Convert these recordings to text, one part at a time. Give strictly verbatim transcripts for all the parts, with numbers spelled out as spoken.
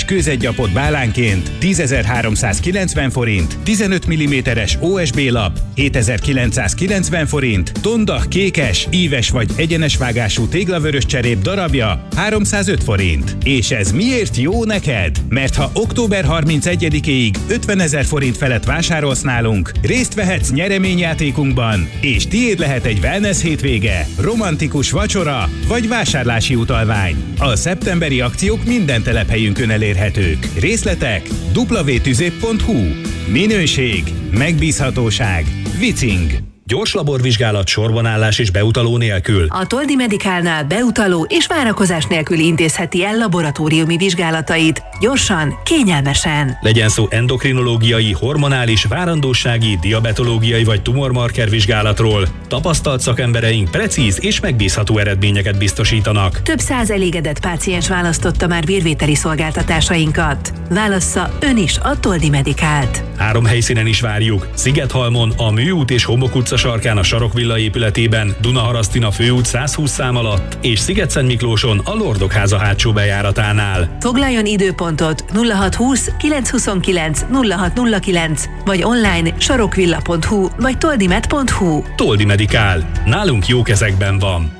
milliméteres kőzetgyapot bálánként tízezer-háromszázkilencven forint, tizenöt milliméteres o es bé lap hétezer-kilencszázkilencven forint, Tonda kékes, íves vagy egyenes vágású téglavörös cserép darabja háromszázöt forint. És ez miért jó neked? Mert ha október harmincegyedikéig ötvenezer forint felett vásárolsz nálunk, részt vehetsz nyereményjátékunkban, és tiéd lehet egy wellness hétvége, romantikus vacsora vagy vásárlási utalvány. A szeptemberi akciók minden telephelyünkön elérhetők. Részletek double-u double-u double-u pont hu. Minőség, megbízhatóság, Wicing. Gyors laborvizsgálat, sorbanállás és beutaló nélkül. A Toldi Medicalnál beutaló és várakozás nélkül intézheti el laboratóriumi vizsgálatait. Gyorsan, kényelmesen. Legyen szó endokrinológiai, hormonális, várandósági, diabetológiai vagy tumormarker vizsgálatról. Tapasztalt szakembereink precíz és megbízható eredményeket biztosítanak. Több száz elégedett páciens választotta már vérvételi szolgáltatásainkat. Válassza ön is a Toldi Medicalt. Három helyszínen is várjuk. Szigethalmon, a Műút és Homok utca sarkán a Sarokvilla épületében, Dunaharasztin a Főút százhúsz szám alatt, és Sziget-Szentmiklóson a Lordok háza hátsó bejáratánál. Foglaljon időpontot nulla hat húsz kilenc huszonkilenc nulla hat nulla kilenc vagy online sarokvilla pont hu vagy toldimed pont hu. Toldi Medicál. Nálunk jó kezekben van.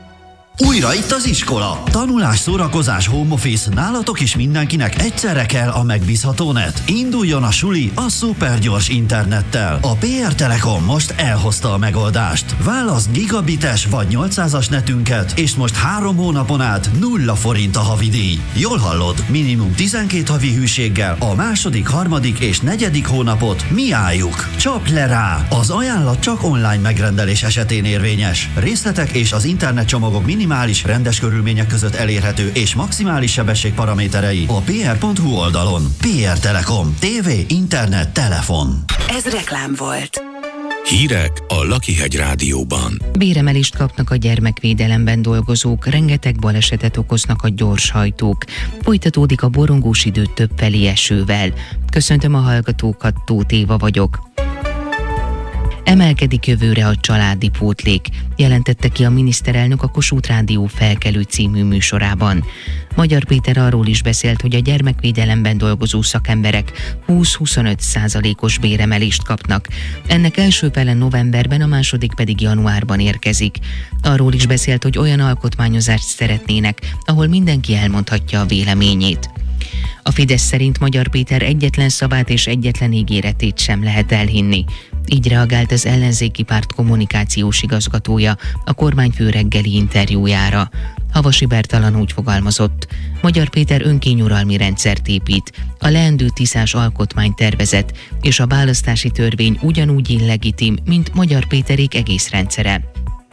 Újra itt az iskola. Tanulás, szórakozás, home office, nálatok is mindenkinek egyszerre kell a megbízható net. Induljon a suli a szupergyors internettel. A pé er Telekom most elhozta a megoldást. Válaszd gigabites vagy nyolcszázas netünket, és most három hónapon át nulla forint a havidíj. Jól hallod, minimum tizenkét havi hűséggel a második, harmadik és negyedik hónapot mi álljuk. Csapd le rá! Az ajánlat csak online megrendelés esetén érvényes. Részletek és az internetcsomagok minimum minimális rendes körülmények között elérhető és maximális sebesség paraméterei a pé er pont hu oldalon. pé er Telekom. tévé, internet, telefon. Ez reklám volt. Hírek a Lakihegy Rádióban. Béremelést kapnak a gyermekvédelemben dolgozók, rengeteg balesetet okoznak a gyorshajtók. Folytatódik a borongós idő többfelé esővel. Köszöntöm a hallgatókat, Tóth Éva vagyok. Emelkedik jövőre a családi pótlék, jelentette ki a miniszterelnök a Kossuth Rádió Felkelő című műsorában. Magyar Péter arról is beszélt, hogy a gyermekvédelemben dolgozó szakemberek húsz-huszonöt százalékos béremelést kapnak. Ennek első fele novemberben, a második pedig januárban érkezik. Arról is beszélt, hogy olyan alkotmányozást szeretnének, ahol mindenki elmondhatja a véleményét. A Fidesz szerint Magyar Péter egyetlen szavát és egyetlen ígéretét sem lehet elhinni. Így reagált az ellenzéki párt kommunikációs igazgatója a kormányfő reggeli interjújára. Havasi Bertalan úgy fogalmazott: Magyar Péter önkényuralmi rendszert épít, a leendő tiszás alkotmánytervezet és a választási törvény ugyanúgy illegitim, mint Magyar Péterék egész rendszere.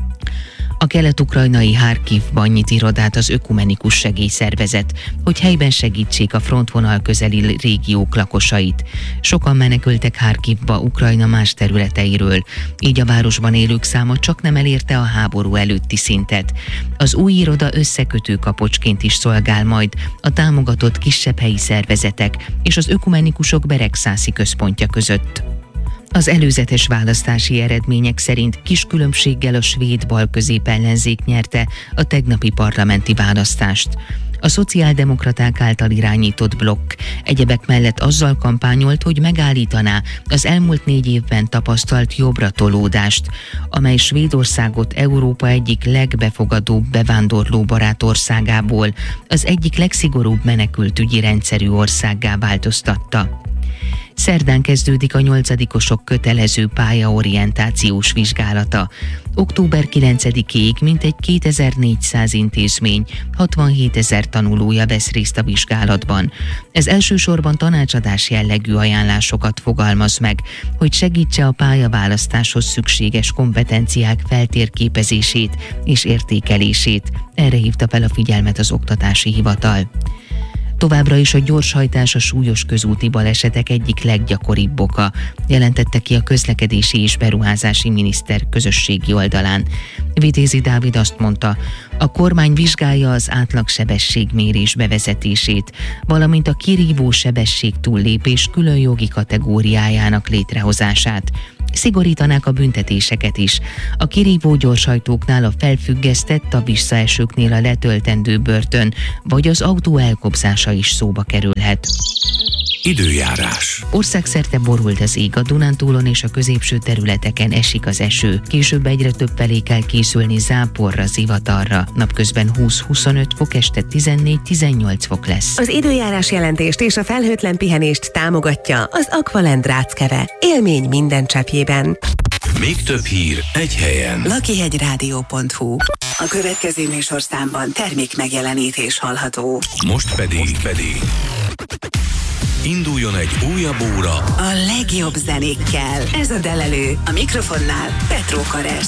A kelet-ukrajnai Harkivban nyit irodát az Ökumenikus Segélyszervezet, hogy helyben segítsék a frontvonal közeli régiók lakosait. Sokan menekültek Harkivba Ukrajna más területeiről, így a városban élők száma csak nem elérte a háború előtti szintet. Az új iroda összekötő kapocsként is szolgál majd a támogatott kisebb helyi szervezetek és az ökumenikusok beregszászi központja között. Az előzetes választási eredmények szerint kis különbséggel a svéd balközép ellenzék nyerte a tegnapi parlamenti választást. A szociáldemokraták által irányított blokk egyebek mellett azzal kampányolt, hogy megállítaná az elmúlt négy évben tapasztalt jobbratolódást, amely Svédországot Európa egyik legbefogadóbb bevándorlóbarát országából az egyik legszigorúbb menekültügyi rendszerű országgá változtatta. Szerdán kezdődik a nyolcadikosok kötelező pályaorientációs vizsgálata. október kilencedikéig mintegy kétezer-négyszáz intézmény, hatvanhétezer tanulója vesz részt a vizsgálatban. Ez elsősorban tanácsadás jellegű ajánlásokat fogalmaz meg, hogy segítse a pályaválasztáshoz szükséges kompetenciák feltérképezését és értékelését. Erre hívta fel a figyelmet az Oktatási Hivatal. Továbbra is a gyorshajtás a súlyos közúti balesetek egyik leggyakoribb oka, jelentette ki a közlekedési és beruházási miniszter közösségi oldalán. Vitézi Dávid azt mondta, a kormány vizsgálja az átlagsebességmérés bevezetését, valamint a kirívó sebesség túllépés külön jogi kategóriájának létrehozását. Szigorítanák a büntetéseket is. A kirívó gyorshajtóknál a felfüggesztett, a visszaesőknél a letöltendő börtön, vagy az autó elkobzása is szóba kerülhet. Időjárás. Országszerte borult az ég, a Dunántúlon és a középső területeken esik az eső. Később egyre több felé kell készülni záporra, zivatarra. Napközben húsz-huszonöt fok, este tizennégy-tizennyolc fok lesz. Az időjárás jelentést és a felhőtlen pihenést támogatja az Aqualend Ráckeve. Élmény minden cseppjében. Még több hír egy helyen. lakihegyrádió pont hu. A következő műsorszámban termék megjelenítés hallható. Most pedig, Most pedig induljon egy újabb óra a legjobb zenékkel. Ez a Delelő. A mikrofonnál Petró Karesz.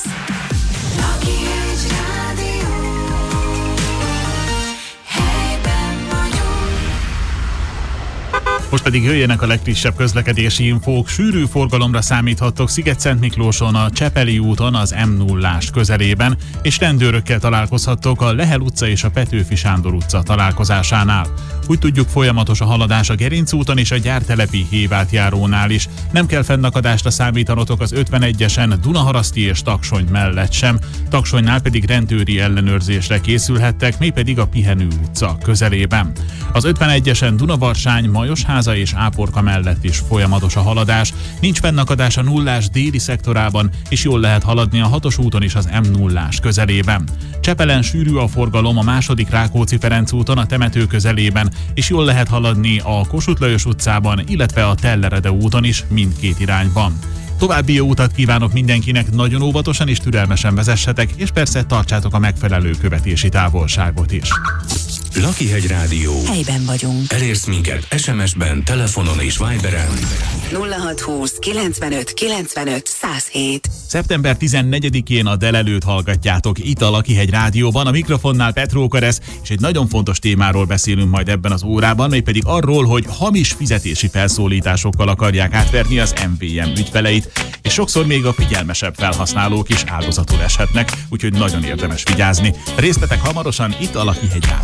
Most pedig jöjjenek a legfrissebb közlekedési infók. Sűrű forgalomra számíthattok Sziget-Szentmiklóson, a Csepeli úton, az em nullás közelében, és rendőrökkel találkozhattok a Lehel utca és a Petőfi Sándor utca találkozásánál. Úgy tudjuk, folyamatos a haladás a Gerinc úton és a Gyártelepi Hévátjárónál is. Nem kell fennakadásra számítanotok az ötvenegyesen Dunaharaszti és Taksony mellett sem. Taksonynál pedig rendőri ellenőrzésre készülhettek, mégpedig a Pihenő utca közelében. Az ötvenegyesen Dunavarsány, Majosháza és Áporka mellett is folyamatos a haladás. Nincs fennakadás a nullás déli szektorában, és jól lehet haladni a hatos úton is az em nullás közelében. Csepelen sűrű a forgalom a második Rákóczi-Ferenc úton, a temető közelében, és jól lehet haladni a Kossuth Lajos utcában, illetve a Tellerede úton is mindkét irányban. További jó utat kívánok mindenkinek, nagyon óvatosan és türelmesen vezessetek, és persze tartsátok a megfelelő követési távolságot is. Lakihegy Rádió. Helyben vagyunk. Elérsz minket es em es-ben, telefonon és Viberen. nulla hat húsz kilencvenöt kilencvenöt száz hét. szeptember tizennegyedikén a Delelőt hallgatjátok itt a Lakihegy Rádióban, a mikrofonnál Petró Karesz, és egy nagyon fontos témáról beszélünk majd ebben az órában, mégpedig arról, hogy hamis fizetési felszólításokkal akarják átverni az em vé em ügyfeleit, és sokszor még a figyelmesebb felhasználók is áldozatul eshetnek, úgyhogy nagyon érdemes vigyázni. Részletek hamarosan itt a Lakihegy Rádióban.